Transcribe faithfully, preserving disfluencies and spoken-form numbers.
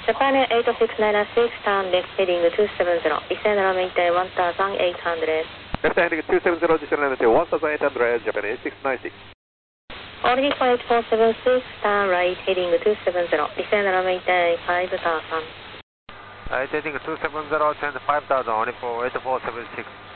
Japan Air eight six nine six, turn left heading two seven zero, descend and maintain one thousand eight hundred. Left heading two seven zero, descend and maintain one thousand eight hundred, Japan eight six nine six. Order flight four seven six, turn right heading two seven zero, descend and maintain five thousand. Right heading two seven zero, descend five thousand, only for eight four seven six.